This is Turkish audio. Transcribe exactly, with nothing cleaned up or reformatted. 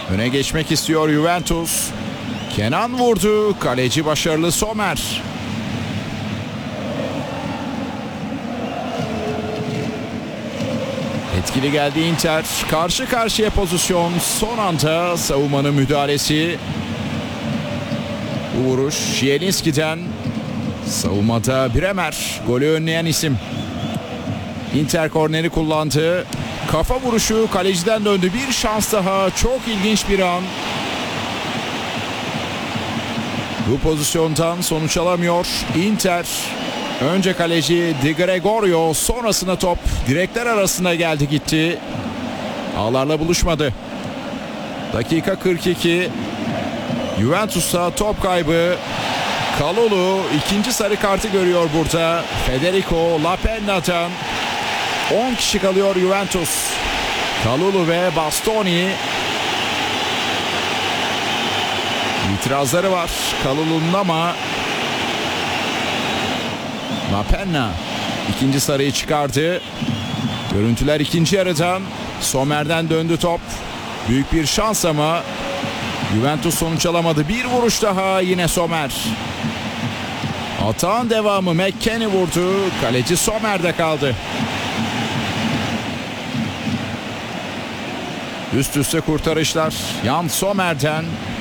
Öne geçmek istiyor Juventus. Kenan vurdu. Kaleci başarılı Sommer. Etkili geldi Inter. Karşı karşıya pozisyon. Son anda savunmanın müdahalesi. Bu vuruş Zielinski'den. Savunmada Bremer. Golü önleyen isim. Inter korneri kullandı. Kafa vuruşu kaleciden döndü. Bir şans daha. Çok ilginç bir an. Bu pozisyondan sonuç alamıyor Inter. Önce kaleci Di Gregorio, sonrasında top direkler arasında geldi gitti. Ağlarla buluşmadı. Dakika kırk iki. Juventus'ta top kaybı. Kalulu ikinci sarı kartı görüyor burada. Federico Lapenna'dan on kişi kalıyor Juventus. Kalulu ve Bastoni. İtirazları var Kalulu'nun ama Lapenna ikinci sarıyı çıkardı. Görüntüler ikinci yarıdan. Sommer'den döndü top. Büyük bir şans ama Juventus sonuç alamadı. Bir vuruş daha, yine Sommer. Atağın devamı McKennie vurdu. Kaleci Sommer'de kaldı. Üst üste kurtarışlar. Jan Sommer'den.